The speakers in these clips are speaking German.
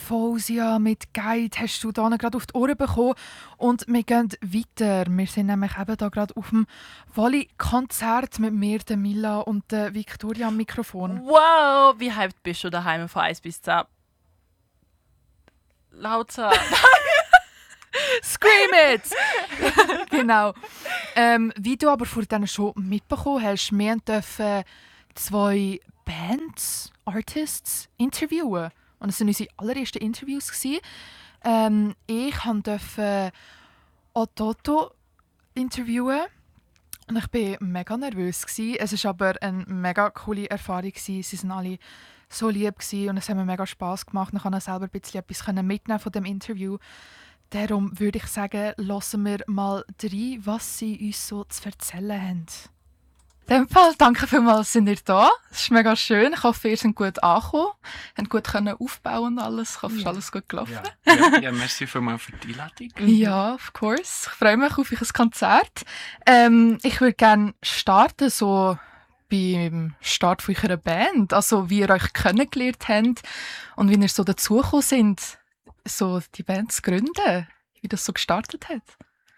Fausia mit Guide hast du da gerade auf die Ohren bekommen. Und wir gehen weiter. Wir sind nämlich eben da gerade auf dem Volley-Konzert mit mir, der Mila und der Victoria am Mikrofon. Wow, wie hyped bist du daheim von 1 bis 10? Lauter. Scream it! Genau. Wie du aber vor diesen schon mitbekommen hast, wir dürfen 2 Bands, Artists interviewen. Und es waren unsere allerersten Interviews. Ich durfte Ototo interviewen. Und ich war mega nervös. Es war aber eine mega coole Erfahrung. Sie waren alle so lieb und es hat mir mega Spass gemacht. Ich konnte selber ein bisschen etwas mitnehmen von dem Interview. Darum würde ich sagen, hören wir mal rein, was sie uns so zu erzählen haben. In dem Fall, danke vielmals, sind ihr da. Es ist mega schön. Ich hoffe, ihr seid gut angekommen, habt gut aufbauen und alles. Ich hoffe, es ist alles gut gelaufen. Ja, merci vielmals für die Einladung. Ja, of course. Ich freue mich auf euer Konzert. Ich würde gerne starten, so beim Start von eurer Band. Also, wie ihr euch kennengelernt habt und wie ihr so dazugekommen seid, so die Band zu gründen, wie das so gestartet hat.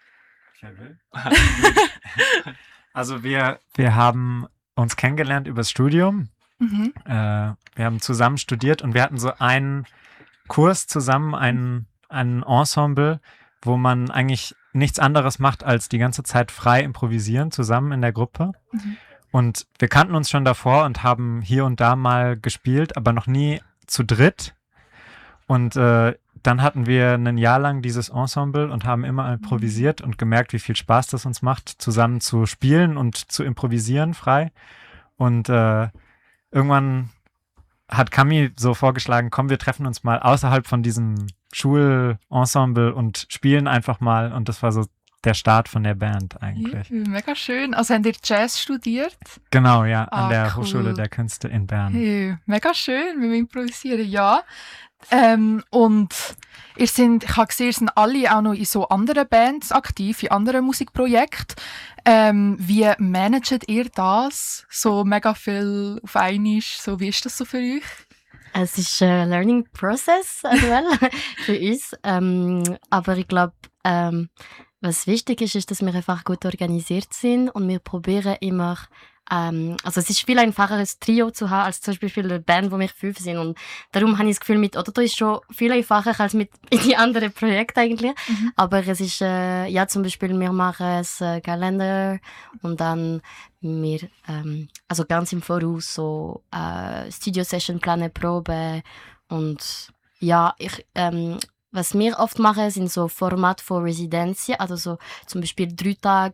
Also wir haben uns kennengelernt übers Studium. Mhm. Wir haben zusammen studiert und wir hatten so einen Kurs zusammen, ein Ensemble, wo man eigentlich nichts anderes macht, als die ganze Zeit frei improvisieren, zusammen in der Gruppe. Mhm. Und wir kannten uns schon davor und haben hier und da mal gespielt, aber noch nie zu dritt. Und dann hatten wir ein Jahr lang dieses Ensemble und haben immer improvisiert und gemerkt, wie viel Spaß das uns macht, zusammen zu spielen und zu improvisieren frei. Und irgendwann hat Cami so vorgeschlagen, komm, wir treffen uns mal außerhalb von diesem Schulensemble und spielen einfach mal. Und das war so der Start von der Band eigentlich. Ja, mega schön. Also habt ihr Jazz studiert? Genau, ja, an der cool. Hochschule der Künste in Bern. Ja, mega schön, wir improvisieren, ja. Und ich habe gesehen, ihr seid alle auch noch in so anderen Bands aktiv, in anderen Musikprojekten. Wie managt ihr das? So mega viel auf einmal. So, wie ist das so für euch? Es ist ein Learning Process für uns. Aber ich glaube, was wichtig ist, dass wir einfach gut organisiert sind und wir probieren immer. Also es ist viel einfacher, ein Trio zu haben, als zum Beispiel eine Band, wo wir 5 sind. Und darum habe ich das Gefühl, mit Ototo ist schon viel einfacher als mit den anderen Projekten eigentlich. Mhm. Aber es ist, ja, zum Beispiel, wir machen einen Kalender und dann wir, also ganz im Voraus so Studio-Session planen, Proben. Und ja, was wir oft machen, sind so Formate von Residenzien, also so zum Beispiel 3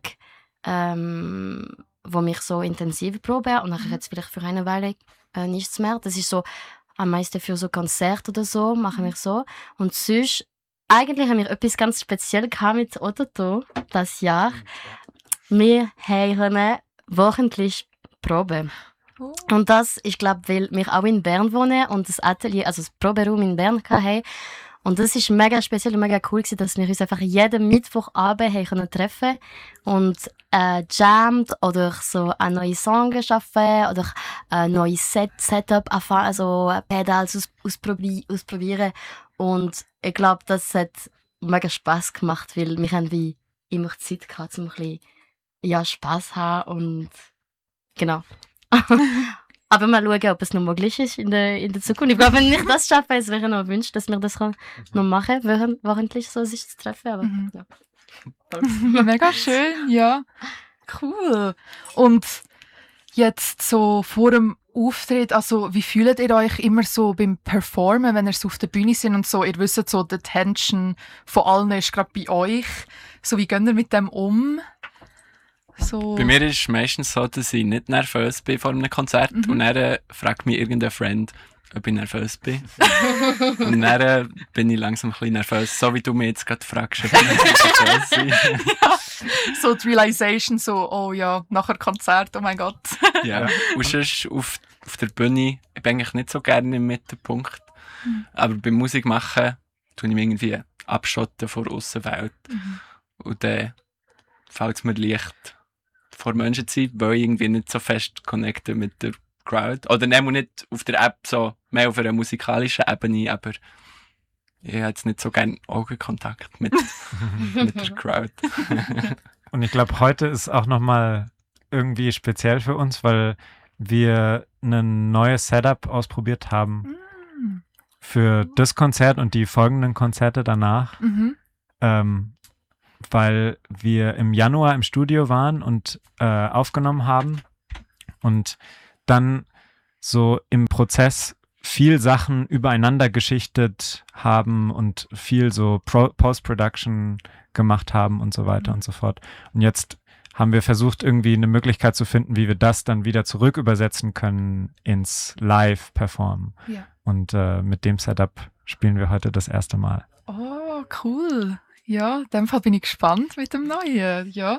Tage, wo wir so intensiv proben und nachher jetzt vielleicht für eine Weile nichts mehr. Das ist so am meisten für so Konzerte oder so, machen wir so. Und sonst, eigentlich haben wir etwas ganz Spezielles mit Ototo das Jahr. Wir haben wöchentlich Proben. Oh. Und das, ich glaube, weil wir auch in Bern wohnen und das Atelier, also das Proberaum in Bern hatten. Und das ist mega speziell und mega cool gewesen, dass wir uns einfach jeden Mittwochabend treffen und jammed oder so einen neuen Song schaffen oder ein neues Setup erfahren, also Pedals ausprobieren. Und ich glaube, das hat mega Spass gemacht, weil wir haben wie immer Zeit gehabt, um ein bisschen Spass zu haben und genau. Aber mal schauen, ob es noch möglich ist in der Zukunft. Ich glaube, wenn ich das schaffe, es wäre noch gewünscht, dass wir das noch machen können, wöchentlich so sich zu treffen. Aber, ja. Mega schön, ja. Cool. Und jetzt so vor dem Auftritt, also wie fühlt ihr euch immer so beim Performen, wenn ihr so auf der Bühne sind und so, ihr wisst so, die Tension von allen ist gerade bei euch. So, wie geht ihr mit dem um? So. Bei mir ist es meistens so, dass ich nicht nervös bin vor einem Konzert und dann fragt mich irgendein Freund, ob ich nervös bin. Und dann bin ich langsam ein bisschen nervös, so wie du mich jetzt gerade fragst, ob ich nervös bin. Ja, so die Realization, so, oh ja, nachher Konzert, oh mein Gott. Ja, und sonst auf der Bühne, ich bin eigentlich nicht so gerne im Mittelpunkt, aber beim Musikmachen tue ich mich irgendwie abschotten vor der Aussenwelt. Und dann fällt es mir leicht, vor Menschen zu sein, weil ich irgendwie nicht so fest connecte mit der Crowd. Oder nicht auf der App, so mehr auf einer musikalischen Ebene, aber ich habe jetzt nicht so gerne Augenkontakt mit der Crowd. Und ich glaube, heute ist auch nochmal irgendwie speziell für uns, weil wir ein neues Setup ausprobiert haben für das Konzert und die folgenden Konzerte danach, weil wir im Januar im Studio waren und aufgenommen haben und dann so im Prozess viel Sachen übereinander geschichtet haben und viel so Post-Production gemacht haben und so weiter und so fort. Und jetzt haben wir versucht, irgendwie eine Möglichkeit zu finden, wie wir das dann wieder zurück übersetzen können ins Live-Performen. Ja. Und mit dem Setup spielen wir heute das erste Mal. Oh, cool. Ja, in dem Fall bin ich gespannt mit dem Neuen. Ja.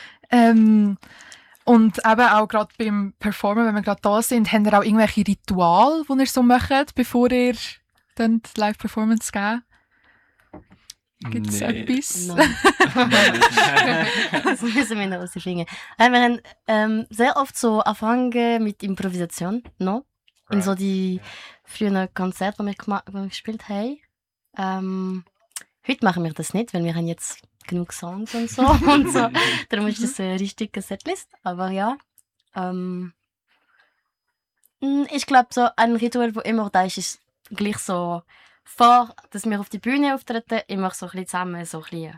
Und eben auch gerade beim Performen, wenn wir gerade da sind, habt ihr auch irgendwelche Rituale, die ihr so macht, bevor ihr dann die Live-Performance gebt? Gibt es etwas? Nein. Das müssen wir noch rausfinden. Wir haben sehr oft so angefangen mit Improvisation, no? In so die frühen Konzerte, die wir gespielt haben. Heute machen wir das nicht, weil wir haben jetzt genug Songs und so. Und so. Darum ist das eine richtige Setlist. Aber ja. Ich glaube, so ein Ritual, das immer da ist gleich so vor, dass wir auf die Bühne auftreten, immer so ein bisschen zusammen, so ein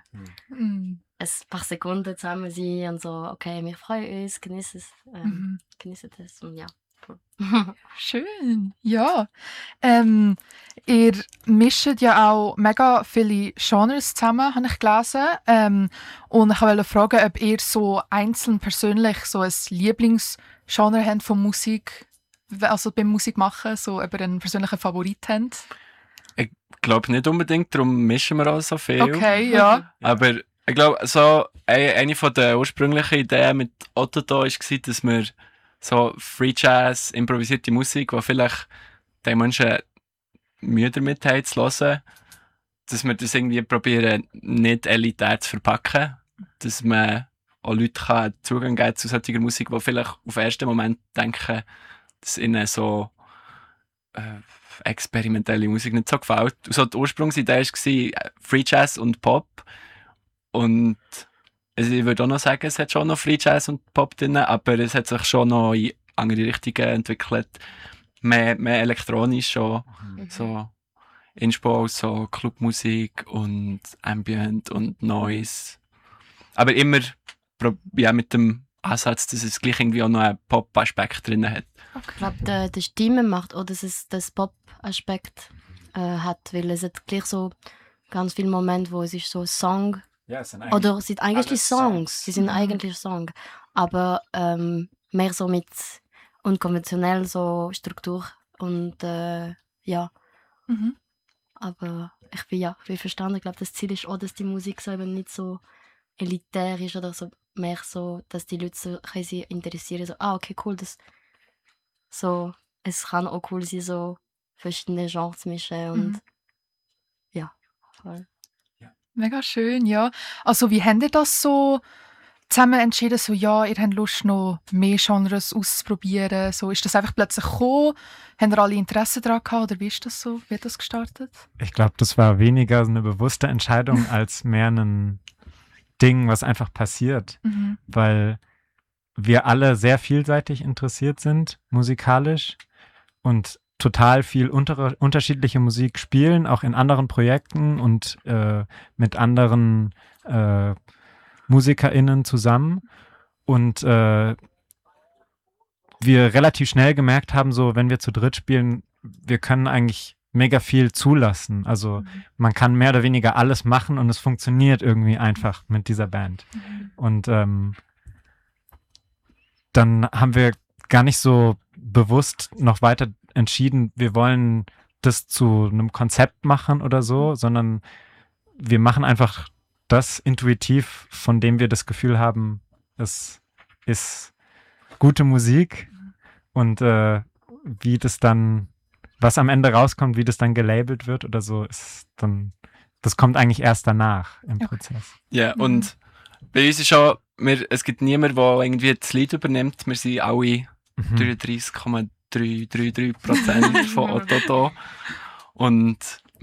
paar Sekunden zusammen sein und so, okay, wir freuen uns, genießen es und ja. Schön, ja. Ihr mischt ja auch mega viele Genres zusammen, habe ich gelesen. Und ich wollte fragen, ob ihr so einzeln persönlich so ein Lieblingsgenre habt von Musik, also beim Musikmachen, so ob ihr einen persönlichen Favorit habt. Ich glaube nicht unbedingt, darum mischen wir auch so viel. Okay, ja. Aber ich glaube, so eine von der ursprünglichen Ideen mit Ototo war, dass wir so Free Jazz, improvisierte Musik, die vielleicht die Menschen Mühe damit haben zu hören, dass wir das irgendwie probieren, nicht elitär zu verpacken, dass man auch Leute Zugang geben zu solcher Musik, die vielleicht auf den ersten Moment denken, dass ihnen so experimentelle Musik nicht so gefällt. Also die Ursprungsidee war Free Jazz und Pop. Und also ich würde auch noch sagen, es hat schon noch Free Jazz und Pop drin, aber es hat sich schon noch in andere Richtungen entwickelt. Mehr elektronisch schon. So Inspo, so Clubmusik und Ambient und Noise. Aber immer mit dem Ansatz, dass es gleich irgendwie auch noch einen Pop-Aspekt drin hat. Ich glaube, die Stimme macht auch, dass es das Pop-Aspekt hat, weil es hat gleich so ganz viele Momente, wo es ist so Song oder es sind eigentlich Songs. Sie sind eigentlich Songs, aber mehr so mit unkonventionell so Struktur und ja. Aber ich bin verstanden. Ich glaube, das Ziel ist auch, dass die Musik so eben nicht so elitär ist oder so mehr so, dass die Leute so können sich interessieren, so okay, cool, das so, es kann auch cool sein, so verschiedene Genres zu mischen und ja, voll. Mega schön, ja. Also wie habt ihr das so zusammen entschieden, so ja, ihr habt Lust, noch mehr Genres auszuprobieren? So, ist das einfach plötzlich gekommen? Habt ihr alle Interesse daran gehabt oder wie ist das so? Wie hat das gestartet? Ich glaube, das war weniger eine bewusste Entscheidung als mehr ein Ding, was einfach passiert. Weil wir alle sehr vielseitig interessiert sind, musikalisch und total viel unterschiedliche Musik spielen, auch in anderen Projekten und mit anderen MusikerInnen zusammen. Und wir relativ schnell gemerkt haben, so wenn wir zu dritt spielen, wir können eigentlich mega viel zulassen. Also man kann mehr oder weniger alles machen und es funktioniert irgendwie einfach mit dieser Band. Und dann haben wir gar nicht so bewusst noch weiter entschieden, wir wollen das zu einem Konzept machen oder so, sondern wir machen einfach das intuitiv, von dem wir das Gefühl haben, es ist gute Musik und wie das dann, was am Ende rauskommt, wie das dann gelabelt wird oder so, ist dann, das kommt eigentlich erst danach im Prozess. Ja, und bei uns ist schon, es gibt niemanden, der irgendwie das Lied übernimmt. Wir sind alle 33,333% von Ototo. Und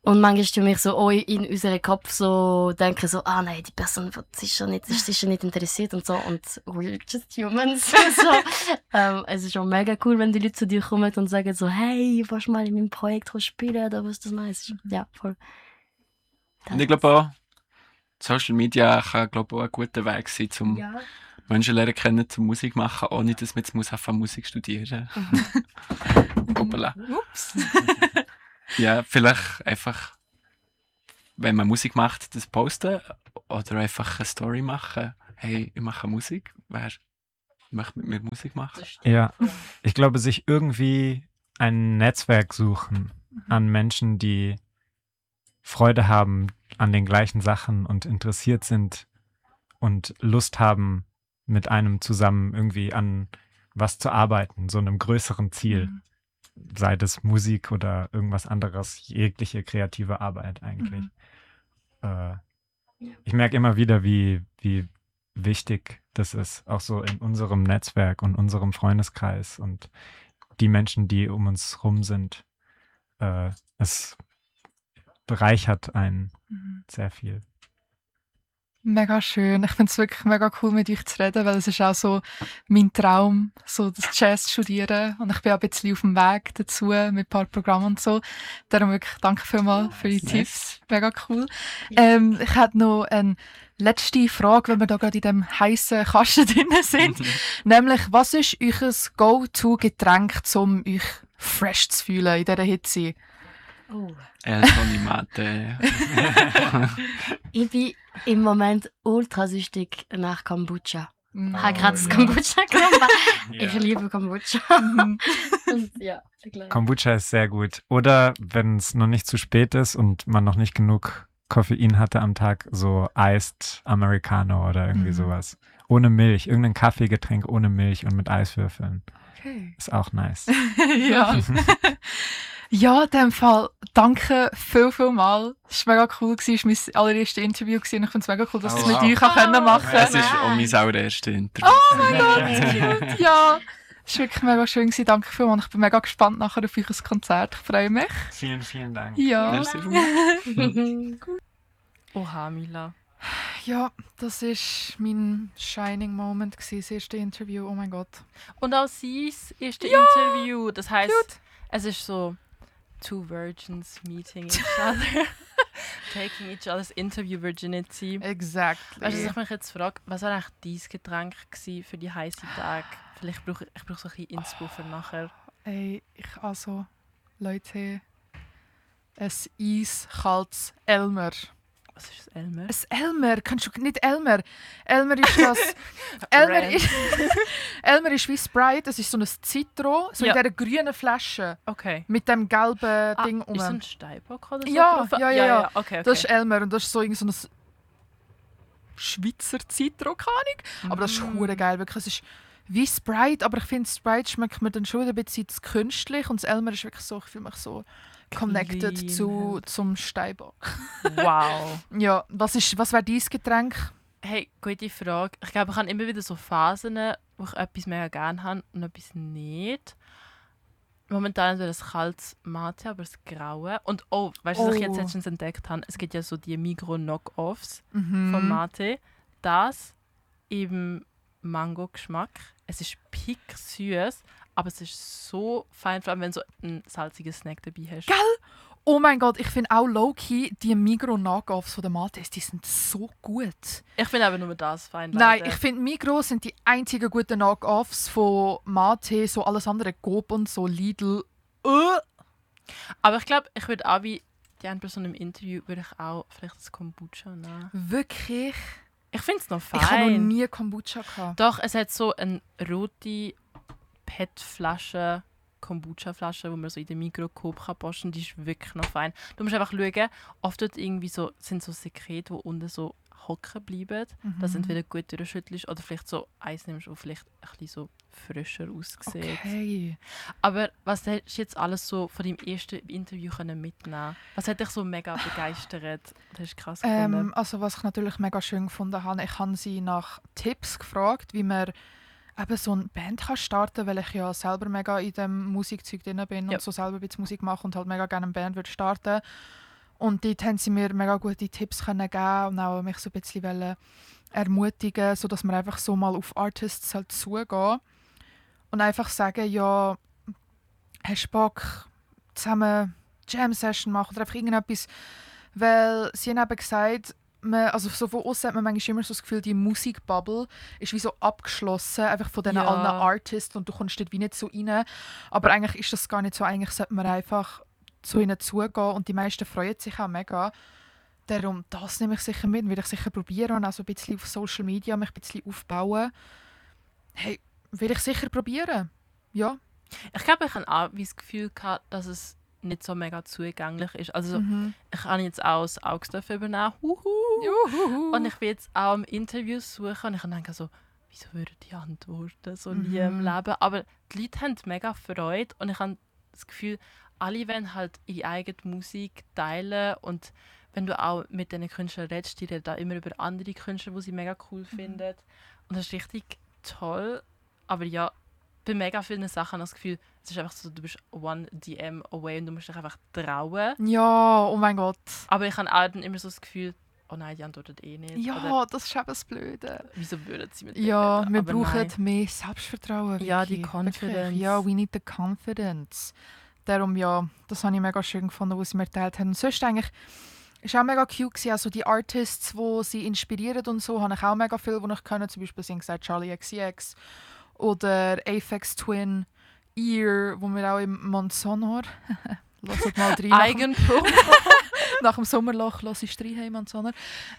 Und manchmal tue ich so auch in unserem Kopf so denken so, nein, die Person ist sicher nicht interessiert und so. Und we're just humans. So. Es ist auch mega cool, wenn die Leute zu dir kommen und sagen so, hey, willst du mal in meinem Projekt spielen oder was das meinst. Ja, voll. Und ich glaube auch, Social Media kann auch ein guter Weg sein, um Menschen lernen kennen, zum Musik machen, ohne dass man jetzt anfangen Musik studieren muss. Hoppala. Ups. Ja, vielleicht einfach, wenn man Musik macht, das posten oder einfach eine Story machen. Hey, ich mache Musik. Wer möchte mit mir Musik machen? Ja, ich glaube, sich irgendwie ein Netzwerk suchen an Menschen, die Freude haben an den gleichen Sachen und interessiert sind und Lust haben, mit einem zusammen irgendwie an was zu arbeiten, so einem größeren Ziel. Sei das Musik oder irgendwas anderes, jegliche kreative Arbeit eigentlich. Ich merke immer wieder, wie wichtig das ist, auch so in unserem Netzwerk und unserem Freundeskreis und die Menschen, die um uns rum sind. Es bereichert einen sehr viel. Mega schön. Ich finde es wirklich mega cool, mit euch zu reden, weil es ist auch so mein Traum, so das Jazz zu studieren. Und ich bin auch ein bisschen auf dem Weg dazu mit ein paar Programmen und so. Darum wirklich danke vielmals für die Tipps. Mega cool. Ich hätte noch eine letzte Frage, wenn wir da gerade in dem heißen Kasten drin sind. Nämlich, was ist euer Go-To-Getränk, um euch fresh zu fühlen in dieser Hitze? Toni Mate. Ich bin im Moment ultra süchtig nach Kombucha. Ich habe gerade das Kombucha genommen. Ich liebe Kombucha. Und, ja, Kombucha ist sehr gut. Oder wenn es noch nicht zu spät ist und man noch nicht genug Koffein hatte am Tag, so Iced Americano oder irgendwie sowas. Ohne Milch, irgendein Kaffeegetränk ohne Milch und mit Eiswürfeln. Okay. Ist auch nice. Ja. Ja, in dem Fall danke viel mal. Es war mega cool. Es war mein allererstes Interview und ich finde es mega cool, dass ich es mit euch machen konnte. Es ist auch mein allererstes Interview. Oh mein Gott, ja. Es war wirklich mega schön. Danke vielmals. Ich bin mega gespannt nachher auf euer Konzert. Ich freue mich. Vielen Dank. Ja. Merci. Oha, Mila. Ja, das war mein Shining Moment, das erste Interview. Oh mein Gott. Und auch sein erstes Interview. Das heisst, es ist so two virgins meeting each other, taking each other's interview virginity. Exactly. Weißt du, dass ich mich jetzt frage, was war eigentlich dein Getränk für die heißen Tage? Vielleicht brauche ich so ein bisschen Inspo für nachher. Ey, Leute, ein eiskaltes Elmer. Was ist das, Elmer? Ein Elmer? Kannst du nicht Elmer? Elmer ist das... Elmer ist wie Sprite, das ist so ein Zitro, so in dieser grünen Flasche. Okay. Mit dem gelben Ding um. Ist das ein Steinbock oder so? Ja. Okay. Das ist Elmer und das ist so ein Schweizer Zitro, keine Ahnung. Aber das ist hure geil, wirklich. Es ist wie Sprite, aber ich finde, Sprite schmeckt mir dann schon ein bisschen zu künstlich und das Elmer ist wirklich so, ich fühle mich so connected zum Steinbock. Wow. Ja, was wäre dein Getränk? Hey, gute Frage. Ich glaube, ich habe immer wieder so Phasen, wo ich etwas mega gerne habe und etwas nicht. Momentan ist das kaltes Mate, aber das Graue. Und weißt du, was ich jetzt letztens entdeckt habe? Es gibt ja so die Migros-Knockoffs vom Mate. Das im Mango-Geschmack. Es ist pick-süß, aber es ist so fein, vor allem wenn du so einen salzigen Snack dabei hast. Gell? Oh mein Gott, ich finde auch low-key die Migros-Knockoffs von der Mates, die sind so gut. Ich finde aber nur das fein. Nein, Leute. ich finde Migros sind die einzigen guten Knockoffs von Mate, so alles andere Coop und so Lidl. Aber ich glaube, ich würde auch wie die eine Person im Interview würde ich auch vielleicht das Kombucha nehmen. Wirklich? Ich finde es noch fein. Ich habe noch nie Kombucha gehabt. Doch, es hat so eine rote PET-Flasche, Kombucha-Flasche, die man so in den Mikrocoop posten kann. Die ist wirklich noch fein. Du musst einfach schauen, oft dort irgendwie so, sind so Sekrete, die unten so hocken bleiben. Dass du entweder gut durchschüttelst oder vielleicht so eins nimmst und vielleicht ein bisschen so frischer aussieht. Okay. Aber was hast du jetzt alles so von deinem ersten Interview mitnehmen? Was hat dich so mega begeistert? Das ist krass gefunden. Also was ich natürlich mega schön gefunden habe, ich habe sie nach Tipps gefragt, wie man eben so eine Band kann starten, weil ich ja selber mega in dem Musikzeug drin bin und so selber ein bisschen Musik mache und halt mega gerne eine Band würde starten. Und dort haben sie mir mega gute Tipps können geben und auch mich so ein bisschen ermutigen, sodass wir einfach so mal auf Artists halt zugehen und einfach sagen, ja, hast du Bock, zusammen Jam-Session machen oder einfach irgendetwas. Weil sie haben eben gesagt, also so von außen hat man manchmal immer so das Gefühl, die Musikbubble ist wie so abgeschlossen, einfach von diesen allen Artists und du kommst dort wie nicht so rein. Aber eigentlich ist das gar nicht so. Eigentlich sollte man einfach zu ihnen zugehen und die meisten freuen sich auch mega. Darum, das nehme ich sicher mit, will ich sicher probieren und auch so ein bisschen auf Social Media mich ein bisschen aufbauen. Hey, will ich sicher probieren. Ja. Ich glaube, ich habe auch wie das Gefühl gehabt, dass es nicht so mega zugänglich ist. Also ich habe jetzt auch das Augsdorf übernehmen. Juhu. Und ich will jetzt auch Interviews suchen und ich denke so, wieso würden die antworten? So nie im Leben. Aber die Leute haben mega Freude und ich habe das Gefühl, alle wollen halt ihre eigene Musik teilen und wenn du auch mit diesen Künstlern redest, die reden auch immer über andere Künstler, die sie mega cool finden. Und das ist richtig toll. Aber ja, bei mega vielen Sachen habe ich das Gefühl, es ist einfach so, du bist one DM away und du musst dich einfach trauen. Ja, oh mein Gott. Aber ich habe auch dann immer so das Gefühl, oh nein, die antwortet eh nicht. Ja, Oder, das ist eben das Blöde. wieso würden sie mit mir Ja, reden? wir Aber brauchen nein. mehr Selbstvertrauen. Ja, die Vicky. Confidence. Wirklich. Ja, we need the confidence. Darum, ja, das habe ich mega schön gefunden, was sie mir geteilt haben. Und sonst eigentlich, ist auch mega cute gewesen. Also die Artists, die sie inspirieren und so, habe ich auch mega viel, die ich kenne. Zum Beispiel sie haben gesagt Charlie XCX oder Aphex Twin, Ear, wo wir auch im Monsonor hört mal rein. Eigenprobe. Nach dem Sommerloch lasse ich rein im Monsonor.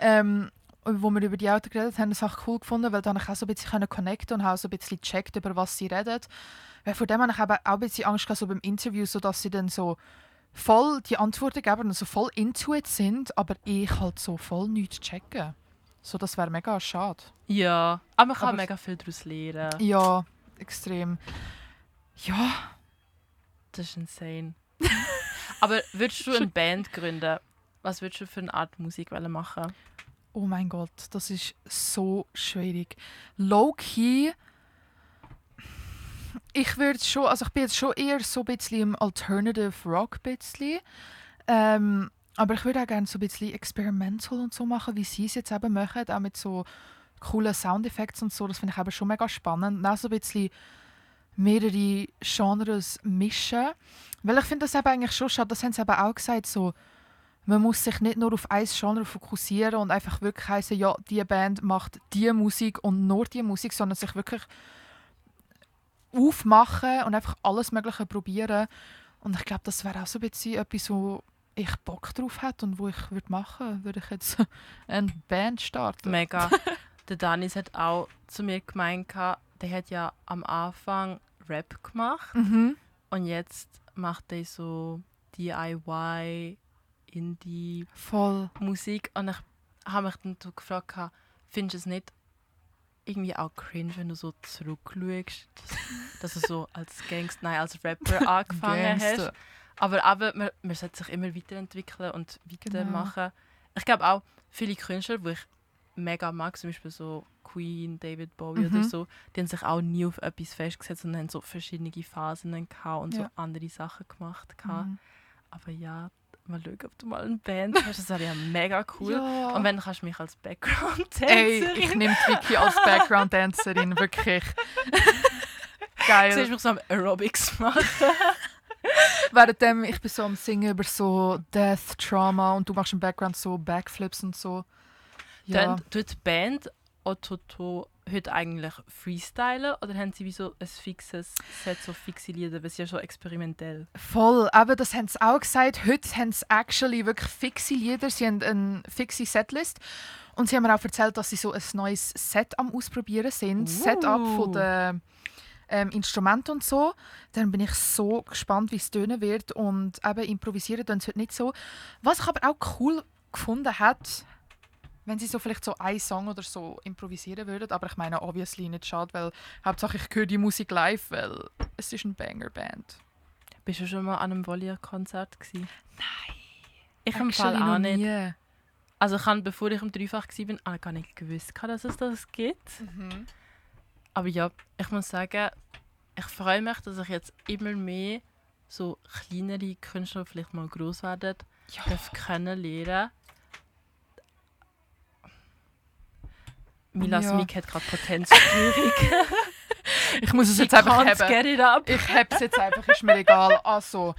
Wo wir über die Autos geredet haben, das habe ich cool gefunden, weil dann ich auch so ein bisschen connecten und auch so ein bisschen checkt, über was sie reden. Weil vor dem habe ich eben auch ein bisschen Angst gehabt, so beim Interview, so dass sie dann so voll die Antworten geben und so voll into it sind, aber ich halt so voll nichts checken. So, das wäre mega schade. Ja, aber man kann Aber- mega viel daraus lernen. Ja, extrem. Ja, Das ist insane. Aber würdest du eine Band gründen? Was würdest du für eine Art Musik machen? oh mein Gott, das ist so schwierig. Low-key, ich bin jetzt schon eher so ein bisschen im Alternative Rock bisschen. Aber ich würde auch gerne so ein bisschen experimental und so machen, wie sie es jetzt eben machen, auch mit so coolen Soundeffekten und so. Das finde ich eben schon mega spannend. Und auch so ein bisschen mehrere Genres mischen. Weil ich finde das eben eigentlich schon schade, das haben sie eben auch gesagt, so, man muss sich nicht nur auf ein Genre fokussieren und einfach wirklich heißen, ja, die Band macht die Musik und nur die Musik, sondern sich wirklich aufmachen und einfach alles Mögliche probieren. Und ich glaube, das wäre auch so ein bisschen etwas, wo ich Bock drauf hätte und wo ich machen würde, würde ich jetzt eine Band starten. Mega. Der Danis hat auch zu mir gemeint, der hat ja am Anfang Rap gemacht Mhm. und jetzt macht er so DIY, Indie-Musik. Voll. Und ich habe mich dann so gefragt, findest du es nicht irgendwie auch cringe, wenn du so zurückschaust, dass du so als als Rapper angefangen hast? Gangster. Aber man sollte sich immer weiterentwickeln und weitermachen. Ich glaube auch, viele Künstler, die ich mega mag, zum Beispiel so Queen, David Bowie oder so, die haben sich auch nie auf etwas festgesetzt und haben so verschiedene Phasen gehabt und so Ja. andere Sachen gemacht. Mhm. Aber ja, mal schauen, ob du mal eine Band hast. Das wäre ja mega cool. Ja. Und wenn, kannst du mich als Ey, Background-Tänzerin. ich nehme Vicky als Background-Dancerin, wirklich. Siehst Geil. mich so am Aerobics machen. Währenddem ich bin so am Singen über so Death, Trauma und du machst im Background so Backflips und so. Ja. Dann tut die Band Ototo heute eigentlich freestylen oder haben sie wie so ein fixes Set, so fixe Lieder, weil es ja schon experimentell. Voll, aber das haben sie auch gesagt. Heute haben sie actually wirklich fixe Lieder. Sie haben eine fixe Setlist. Und sie haben mir auch erzählt, dass sie so ein neues Set am Ausprobieren sind. Setup von den Instrumenten und so. Dann bin ich so gespannt, wie es tönen wird. Und eben improvisieren tun sie heute nicht so. Was ich aber auch cool gefunden hat, wenn sie so vielleicht so einen Song oder so improvisieren würden. Aber ich meine, obviously nicht schade, weil Hauptsache ich höre die Musik live, weil es ist eine Banger-Band. Bist du schon mal an einem Volier-Konzert gewesen? Nein. Ich im Fall Actually auch noch nicht. nie. Also ich habe, bevor ich im Dreifach war, auch gar nicht gewusst, dass es das gibt. Aber ja, ich muss sagen, ich freue mich, dass ich jetzt immer mehr so kleinere Künstler vielleicht mal gross werden, kennenlernen. Milas Mic hat gerade Potenzstörung. Ich muss es jetzt einfach Can't haben. get it up. Ich habe es jetzt einfach, ist mir egal. Also.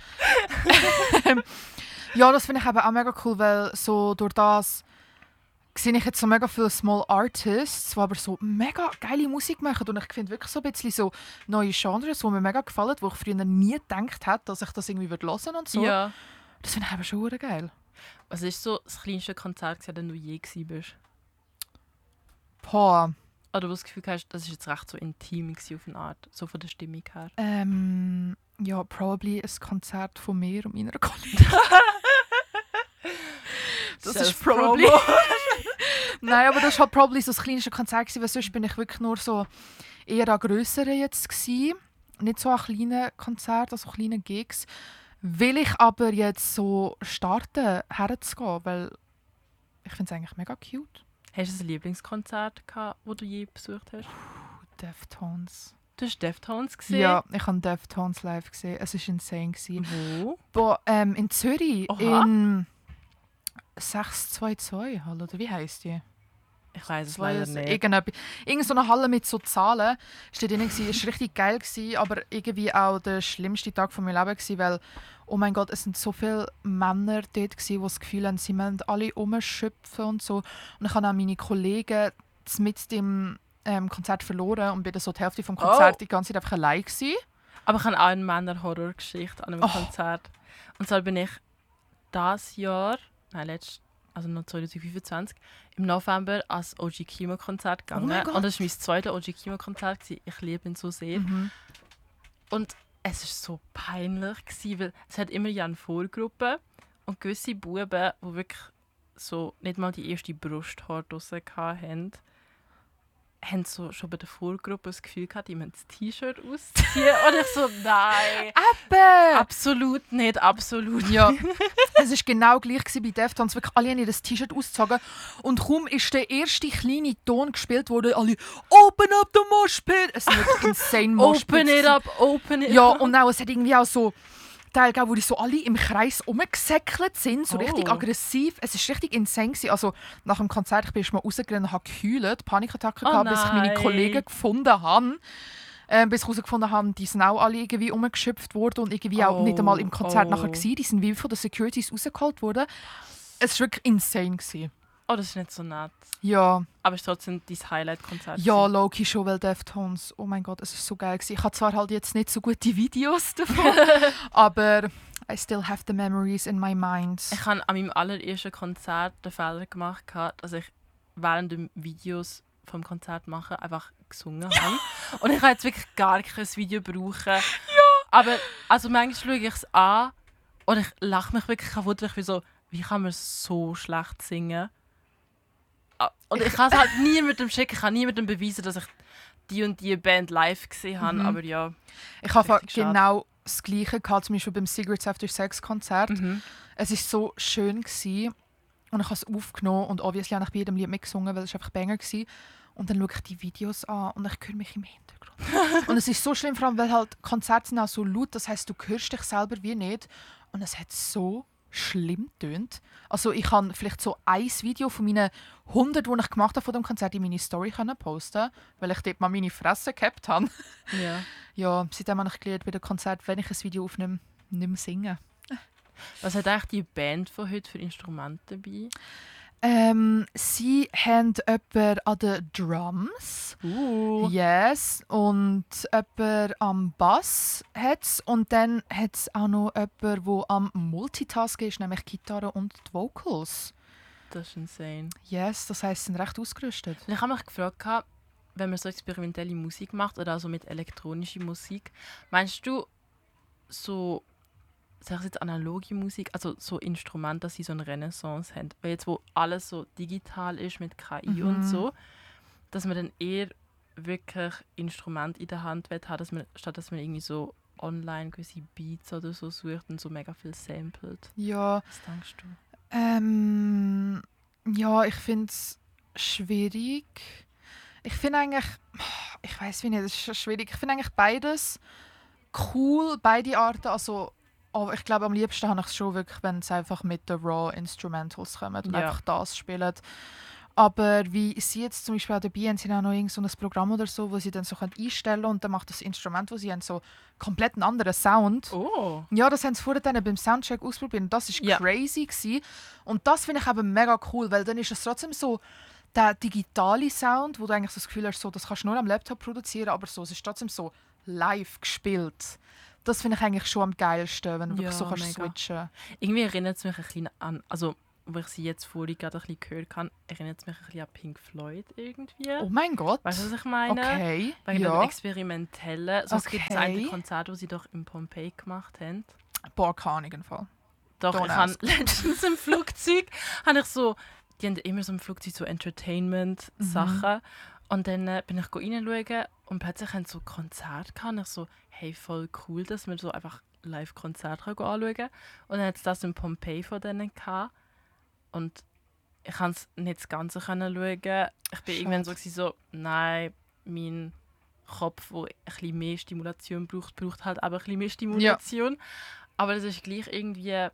Ja, das finde ich eben auch mega cool, weil so durch das sehe ich jetzt so mega viele Small Artists, die aber so mega geile Musik machen. Und ich finde wirklich so ein bisschen so neue Genres, die mir mega gefallen, wo ich früher nie gedacht hätte, dass ich das irgendwie hören würde und so. Ja. Das finde ich eben schon verdammt geil. Was ist so das kleinste Konzert, das du je gewesen bist? Boah. Oder wo du das Gefühl hast, das war jetzt recht so intim gewesen auf eine Art, so von der Stimmung her? Ja, probably ein Konzert von mir und meiner Kollegin. Das ist probably. Nein, aber das war halt probably so das kleinste Konzert gewesen, weil sonst bin ich wirklich nur so eher an grösseren jetzt gewesen. Nicht so an kleinen Konzerten, also kleinen Gigs. Will ich aber jetzt so starten, herzugehen, weil ich finde es eigentlich mega cute. Hast du ein Lieblingskonzert gehabt, das du je besucht hast? Deftones. Du hast Deftones gesehen? Ja, ich habe Deftones live gesehen. Es war insane gewesen. Wo? Boah, in Zürich, Oha. in 622 Halle, oder wie heisst die? Ich weiss es leider nicht. Irgend so eine Halle mit so Zahlen steht drin. Es war richtig geil, gewesen, aber irgendwie auch der schlimmste Tag von meinem Leben, gewesen, weil, oh mein Gott, es sind so viele Männer dort, gewesen, die das Gefühl haben, sie müssen alle rumschöpfen und so. Und ich habe auch meine Kollegen mit dem Konzert verloren und bin dann so die Hälfte vom Konzert die ganze Zeit einfach allein gewesen. Aber ich habe auch eine Männer-Horror-Geschichte an einem Konzert. Und zwar bin ich dieses Jahr, also noch 2025, im November als OG Kimo-Konzert gegangen. mein Gott. Und das war mein zweites OG Kimo-Konzert. Ich liebe ihn so sehr. Und es war so peinlich, gewesen, weil es hat immer ja eine Vorgruppe und gewisse Buben, die wirklich so nicht mal die erste Brusthaar draussen hatten, haben so schon bei der Vorgruppe das Gefühl gehabt, die müssen das T-Shirt ausziehen. Und ich so, nein. Absolut nicht, absolut. Ja, es war genau gleich gewesen bei Deftones. Wirklich alle haben ihr T-Shirt ausgezogen. Und kaum ist der erste kleine Ton gespielt worden, alle «Open up the mosh pit!» Es sind wirklich insane Mosh Open it up, open it Ja, up. und auch, es hat irgendwie auch so Teile, wo die so alle im Kreis rumgesäckelt sind, so richtig aggressiv. Es war richtig insane gewesen. Also nach dem Konzert bin ich mal rausgerannt und habe geheult, Panikattacken gehabt, bis ich meine nein. Kollegen gefunden habe. Bis ich herausgefunden habe, die sind auch alle irgendwie umgeschöpft worden und irgendwie auch nicht einmal im Konzert nachher gewesen. Die sind wie von den Securities rausgeholt worden. Es war wirklich insane gewesen. Oh, das ist nicht so nett. Ja, Aber es ist trotzdem dein Highlight-Konzert. ja, Loki schon, weil Deftones. Oh mein Gott, es ist so geil gewesen. Ich habe zwar halt jetzt nicht so gute Videos davon, aber I still have the memories in my mind. Ich habe an meinem allerersten Konzert den Fehler gemacht, dass ich während den Videos vom Konzert machen einfach gesungen habe. Und ich habe jetzt wirklich gar kein Video brauchen. Aber also manchmal schaue ich es an und ich lache mich wirklich kaputt. Ich bin so, wie kann man so schlecht singen? Und ich kann es halt niemandem schicken, ich kann niemandem beweisen, dass ich die und die Band live gesehen habe. Aber ja. Ich habe richtig schade. genau das Gleiche gehabt, zum Beispiel beim Cigarettes After Sex Konzert. Es war so schön gewesen, und ich habe es aufgenommen und obviously habe ich bei jedem Lied mitgesungen, weil es einfach Banger war. Und dann schaue ich die Videos an und ich höre mich im Hintergrund. Und es ist so schlimm, vor allem weil halt Konzerte sind auch so laut, das heisst, du hörst dich selber wie nicht. Und es hat so schlimm tönt. Also ich kann vielleicht so ein Video von meinen 100, die ich gemacht habe von dem Konzert, in meine Story posten, weil ich dort mal meine Fresse gehabt habe. Ja. Ja, seitdem habe ich gelernt, bei dem Konzert, wenn ich ein Video aufnehme, nicht mehr singen. Was hat eigentlich die Band von heute für Instrumente dabei? Sie haben jemanden an den Drums. Yes. Und jemanden am Bass hat's. Und dann hat es auch noch jemanden, der am Multitasking ist, nämlich Gitarre und die Vocals. Das ist insane. Yes, das heisst, sie sind recht ausgerüstet. Ich habe mich gefragt, wenn man so experimentelle Musik macht oder also mit elektronischer Musik, meinst du so, sag ich jetzt analoge Musik, also so Instrumente, dass sie so eine Renaissance haben, weil jetzt wo alles so digital ist mit KI und so, dass man dann eher wirklich Instrumente in der Hand haben, dass man, statt dass man irgendwie so online gewisse Beats oder so sucht und so mega viel samplet. Ja, Was denkst du? ja, ich finde es schwierig. Ich finde eigentlich, ich weiß wie nicht, es ist schwierig. Ich finde eigentlich beides cool, beide Arten. Also Aber ich glaube, am liebsten habe ich es schon wirklich, wenn es einfach mit den Raw Instrumentals kommen und Ja. einfach das spielen. Aber wie sie jetzt zum Beispiel auch dabei haben, sie haben auch noch irgend so ein Programm oder so, wo sie dann so einstellen können und dann macht das Instrument, wo sie haben, so komplett einen anderen Sound. Oh. Ja, das haben sie vorher dann beim Soundcheck ausprobiert und das war Ja. crazy gewesen. Und das finde ich eben mega cool, weil dann ist es trotzdem so der digitale Sound, wo du eigentlich so das Gefühl hast, so, das kannst du nur am Laptop produzieren, aber so, es ist trotzdem so live gespielt. Das finde ich eigentlich schon am geilsten, wenn du wirklich Ja, so kannst mega. switchen. Irgendwie erinnert es mich ein bisschen an, also wo ich sie jetzt vorhin gerade ein bisschen gehört habe, erinnert es mich ein bisschen an Pink Floyd irgendwie. Oh mein Gott. Weißt du, was ich meine? Okay. Wegen dem Ja. Experimentellen. So, es gibt das Okay. eine Konzert, das sie doch in Pompeii gemacht haben. Boah, keine Ahnung im Fall. Doch, Don't ich habe ask. letztens im Flugzeug, habe ich so, die haben immer so im Flugzeug so Entertainment-Sachen. Und dann bin ich reinschauen und plötzlich haben sie so Konzerte gehabt. Und ich so, hey, voll cool, dass man so einfach Live-Konzerte anschauen kann. Und dann hat es das in Pompeii von denen gehabt. Und ich konnte es nicht das Ganze schauen. Ich bin irgendwann so, gewesen, so, nein, mein Kopf, der ein bisschen mehr Stimulation braucht, braucht halt aber ein bisschen mehr Stimulation. Aber das ist gleich irgendwie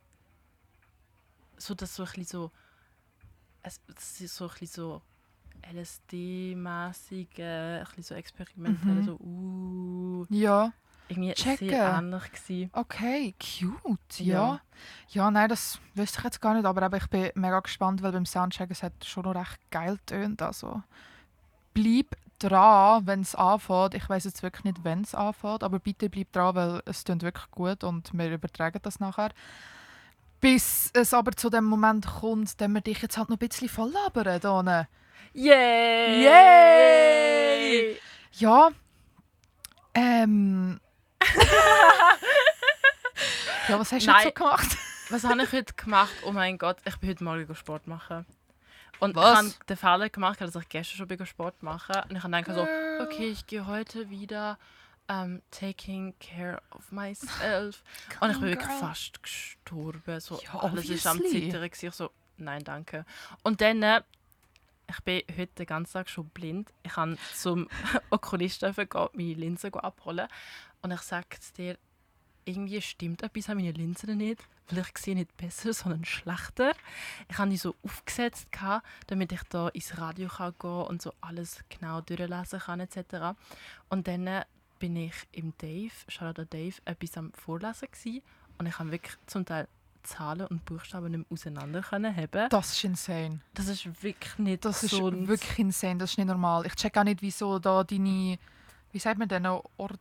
so, dass so ein bisschen so, es ist so ein bisschen so LSD-mäßig, ein bisschen so experimentell, so Ja. irgendwie Checken. sehr ähnlich gewesen. Okay, cute. Ja. Ja. Ja, nein, das wüsste ich jetzt gar nicht, aber eben, ich bin mega gespannt, weil beim Soundcheck es hat schon noch recht geil tönt. Also bleib dran, wenn es anfängt. Ich weiß jetzt wirklich nicht, wenn es anfängt, aber bitte bleib dran, weil es tönt wirklich gut und wir übertragen das nachher. Bis es aber zu dem Moment kommt, dann wir dich jetzt halt noch ein bisschen voll labern. Hier. Yay! Yay! Ja. Ja, was hast du jetzt Nein. so gemacht? Was habe ich heute gemacht? Oh mein Gott, ich bin heute Morgen Sport machen. Und Was? ich habe den Fehler gemacht, dass ich gestern schon bin Sport machen. Und ich habe gedacht so, okay, ich gehe heute wieder taking care of myself. Und ich bin wirklich Girl. fast gestorben. So, Ja, alles ist am obviously. Zittern. Ich so, nein, danke. Und dann, ich bin heute den ganzen Tag schon blind. Ich kann zum Okulisten gehen, meine Linsen abholen. Und ich sage es dir, irgendwie stimmt etwas an meinen Linsen nicht. Weil ich sehe nicht besser, sondern schlechter. Ich habe die so aufgesetzt, damit ich da ins Radio gehen kann und so alles genau durchlesen kann etc. Und dann bin ich im Dave, Shoutout an Dave, etwas am Vorlesen gewesen. Und ich habe wirklich zum Teil Zahlen und Buchstaben nicht mehr auseinander können haben. Das ist insane. Das ist wirklich nicht Das ist gesund. wirklich insane. Das ist nicht normal. Ich check auch nicht, wieso da deine, wie sagt man denn,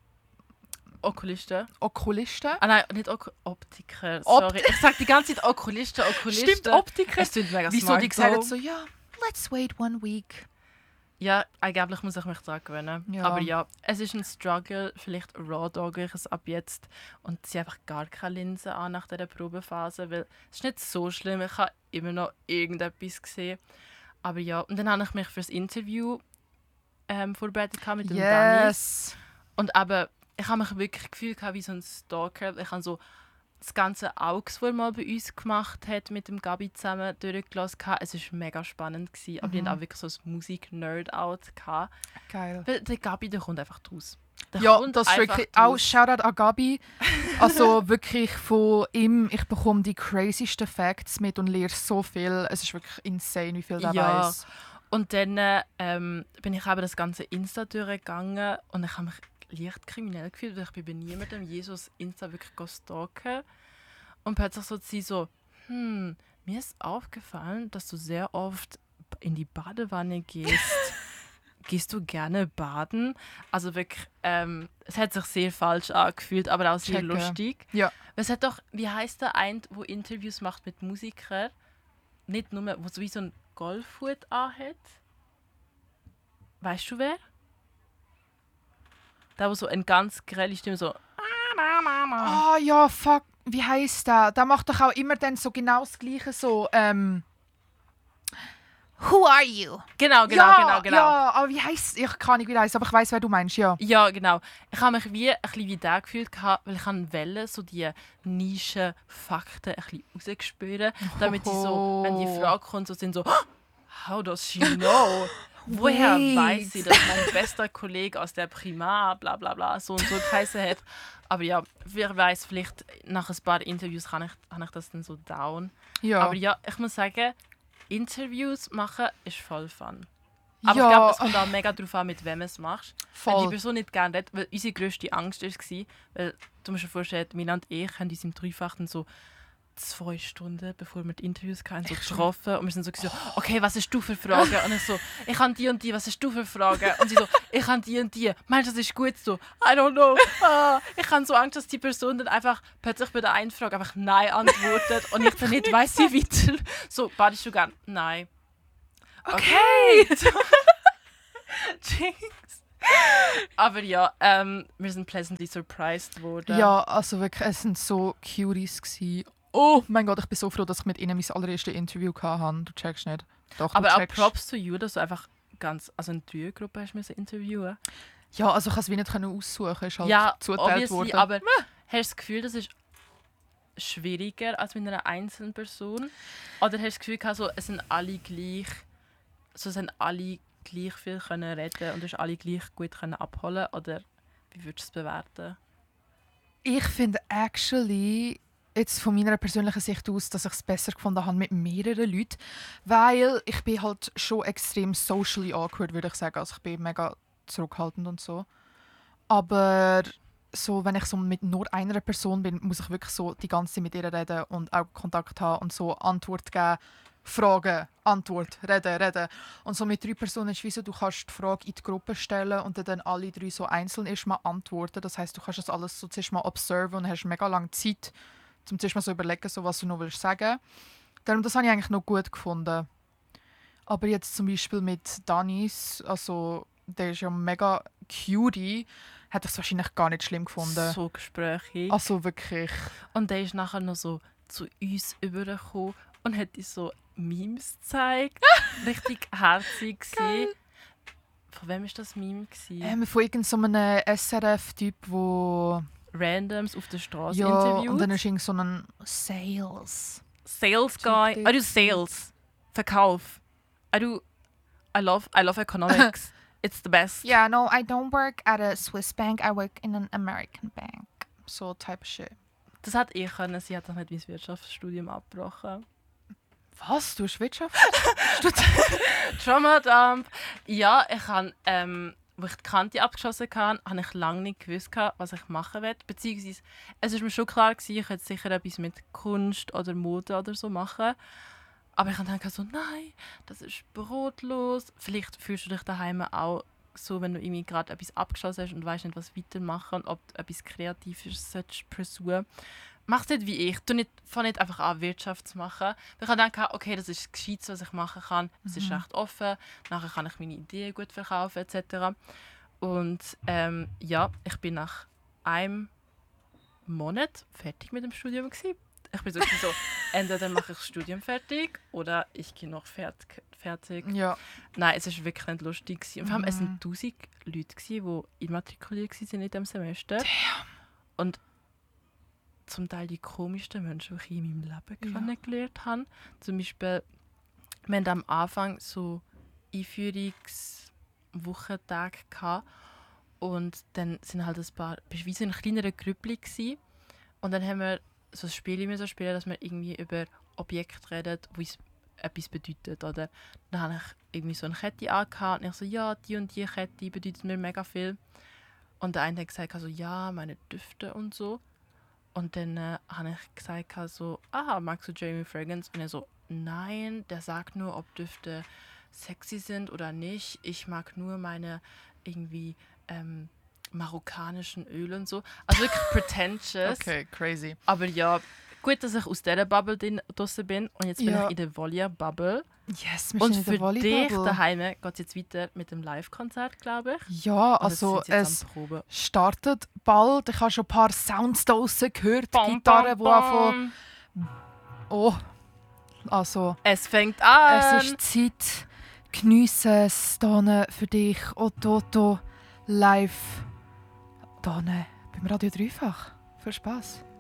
Okulisten. Okulisten? Ah nein, nicht Optiker. Opt- Sorry. Ich sage die ganze Zeit Okulisten. Stimmt, Optiker. Es klingt mega Wieso smart. die gesagt though. so, ja, let's wait 1 week. Ja, angeblich muss ich mich daran gewöhnen. Ja. Aber ja, es ist ein Struggle. Vielleicht raw-dogge ich es ab jetzt. Und sie einfach gar keine Linse an nach dieser Probephase. Weil es ist nicht so schlimm. Ich habe immer noch irgendetwas gesehen. Aber ja, und dann habe ich mich für das Interview vorbereitet mit dem Danny. Yes. Und aber ich habe mich wirklich gefühlt wie so ein Stalker. Ich habe so das ganze Augs, das er mal bei uns gemacht hat, mit dem Gabi zusammen durchgelassen. Es war mega spannend. Aber die hatten auch wirklich so ein Musik-Nerd-Out. Geil. Weil der Gabi, der kommt einfach draus. Der Ja, kommt das ist einfach wirklich auch draus. Shoutout an Gabi. Also wirklich von ihm, ich bekomme die crazysten Facts mit und lerne so viel. Es ist wirklich insane, wie viel der Ja. weiß. Und dann bin ich eben das ganze Insta durchgegangen und ich habe mich leicht kriminell gefühlt, weil ich bin bei niemandem Jesus Insta wirklich stalken. Und plötzlich so sie so, mir ist aufgefallen, dass du sehr oft in die Badewanne gehst. Gehst du gerne baden? Also wirklich, es hat sich sehr falsch angefühlt, aber auch sehr Checke. lustig. Ja. Es hat doch, wie heißt der eine, der Interviews macht mit Musikern? Nicht nur, wo so wie so ein Golfhut anhat. Weißt du wer? Der, wo so eine ganz grelle Stimme so. Ah ja, fuck. Wie heisst der? Der macht doch auch immer dann so genau das Gleiche so. Who are you? Genau. Ja, aber wie heisst? Ich kann nicht, wie der heisst, aber ich weiß, wer du meinst, ja. Ja, genau. Ich habe mich wie ein bisschen wie der gefühlt, weil ich wollte so die Nischen-Fakten ein bisschen rausgespüren, damit sie so, wenn die Frage kommt, so sind so «How does she know?» woher Wait. weiß sie, dass mein bester Kollege aus der Primar bla bla bla so und so geheißen hat. Aber ja, wer weiß, vielleicht nach ein paar Interviews habe ich das dann so down. Ja. Aber ja, ich muss sagen, Interviews machen ist voll fun. Aber Ja. ich glaube, es kommt auch mega darauf an, mit wem du es machst. Wenn die Voll. Person nicht gerne redet, weil unsere grösste Angst war, weil du musst dir vorstellen, Mina und ich haben uns im Dreifachen so 2 Stunden, bevor wir die Interviews hatten, so getroffen und wir sind so gesagt, okay, was hast du für Fragen? Und ich so, ich habe die und die, was hast du für Fragen? Und sie so, ich habe die und die. Meinst du, das ist gut so? I don't know. Ich habe so Angst, dass die Person dann einfach plötzlich bei der einen Frage einfach Nein antwortet und ich dann nicht weiss, wie weiter. So, badest du gern? Nein. Okay. Jinx. Aber ja, wir sind pleasantly surprised worden. Ja, also wirklich, es sind so Cuties gewesen. Oh mein Gott, ich bin so froh, dass ich mit ihnen mein allererstes Interview hatte. Du checkst nicht. Doch, du Aber auch checkst. Props to you, dass du einfach also eine Dreiergruppe hast müssen interviewen. Ja, also ich konnte es wie nicht aussuchen. Ist halt Ja, zugeteilt obviously, worden. aber hast du das Gefühl, das ist schwieriger als mit einer einzelnen Person? Oder hast du das Gefühl gehabt, so, es sind alle gleich, so es haben alle gleich viel können reden und du hast alle gleich gut können abholen? Oder wie würdest du es bewerten? Ich finde actually, jetzt von meiner persönlichen Sicht aus, dass ich es besser gefunden habe mit mehreren Leuten. Weil ich bin halt schon extrem socially awkward, würde ich sagen. Also ich bin mega zurückhaltend und so. Aber so, wenn ich so mit nur einer Person bin, muss ich wirklich so die ganze Zeit mit ihr reden und auch Kontakt haben und so Antwort geben. Fragen, Antwort, reden. Und so mit 3 Personen ist es wie so, du kannst die Frage in die Gruppe stellen und dann alle 3 so einzeln erstmal antworten. Das heisst, du kannst das alles so zuerst mal observen und hast mega lange Zeit, um zuerst mal so überlegen, so, was du noch willst sagen. Darum, das habe ich eigentlich noch gut gefunden. Aber jetzt zum Beispiel mit Danis, also der ist ja mega cutie, hätte ich es wahrscheinlich gar nicht schlimm gefunden. So Gespräche. Also wirklich. Und der ist nachher noch so zu uns übergekommen und hat uns so Memes gezeigt. Richtig herzig gsi. Von wem war das Meme? Von irgendeinem SRF-Typ, wo Randoms auf der Straße ja, interviewt. und dann ist irgend so ein Sales. Sales Guy. I do Sales. Verkauf. I love economics. It's the best. Yeah, no, I don't work at a Swiss bank. I work in an American bank. So type of shit. Das hat ich können. Sie hat dann halt mein Wirtschaftsstudium abgebrochen. Was? Du hast Wirtschaft? Trauma Dump. Ja, ich habe, wo ich die Kante abgeschossen hatte, habe ich lange nicht gewusst, was ich machen will. Beziehungsweise, es war mir schon klar, ich könnte sicher etwas mit Kunst oder Mode oder so machen. Aber ich habe dann gedacht, so, nein, das ist brotlos. Vielleicht fühlst du dich daheim auch so, wenn du irgendwie gerade etwas abgeschossen hast und weißt nicht, was weitermachen und ob du etwas Kreatives pursuen. Mach es nicht wie ich. Fang nicht einfach an, Wirtschaft zu machen. Ich habe gedacht, okay, das ist das Gescheite, was ich machen kann. Es ist recht offen. Nachher kann ich meine Ideen gut verkaufen etc. Und ja, ich bin nach einem Monat fertig mit dem Studium gewesen. Ich bin so, entweder mache ich das Studium fertig oder ich gehe noch fertig. Ja. Nein, es war wirklich nicht lustig gewesen. Und vor allem, es waren 1000 Leute gewesen, die immatrikuliert waren in diesem Semester. Damn. Und zum Teil die komischsten Menschen, die ich in meinem Leben kennengelernt habe. Zum Beispiel, wir hatten am Anfang so Einführungswochentage gehabt. Und dann sind halt ein paar, wie so in kleineren Grüppli gewesen. Und dann haben wir so ein Spiel spielen, dass wir irgendwie über Objekte reden, die uns etwas bedeutet. Oder dann habe ich irgendwie so eine Kette angehabt und ich so, ja, die und die Kette bedeutet mir mega viel. Und der eine hat gesagt, also, ja, meine Düfte und so. Und dann habe ich gesagt, so, magst du Jeremy Fragrance? Und er so, nein, der sagt nur, ob Düfte sexy sind oder nicht. Ich mag nur meine irgendwie marokkanischen Öle und so. Also wirklich pretentious. Okay, crazy. Aber ja, gut, dass ich aus dieser Bubble draussen bin. Und jetzt bin ich in der Volia-Bubble. Yes, wir Und sind in der für dich Volleybubble. daheim geht es jetzt weiter mit dem Live-Konzert, glaube ich. Ja, Oder also sind sie jetzt es am Proben? startet bald. Ich habe schon ein paar Sounds draussen gehört. Bom, Gitarren, bom, die anfangen. bom. Oh, also Es fängt an! es ist Zeit. Geniesse es hier für dich. Ototo live hier beim Radio Dreifach. Viel Spaß.